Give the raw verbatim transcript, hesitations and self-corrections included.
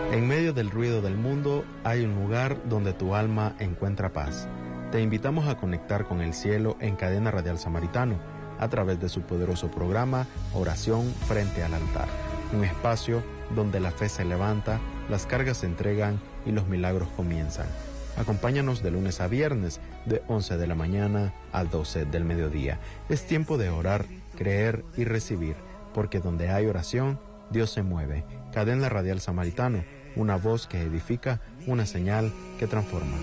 En medio del ruido del mundo hay un lugar donde tu alma encuentra paz. Te invitamos a conectar con el cielo en Cadena Radial Samaritano a través de su poderoso programa Oración frente al altar. Un espacio donde la fe se levanta, las cargas se entregan y los milagros comienzan. Acompáñanos de lunes a viernes de once de la mañana a doce del mediodía. Es tiempo de orar, creer y recibir, porque donde hay oración, Dios se mueve. Cadena Radial Samaritano, una voz que edifica, una señal que transforma.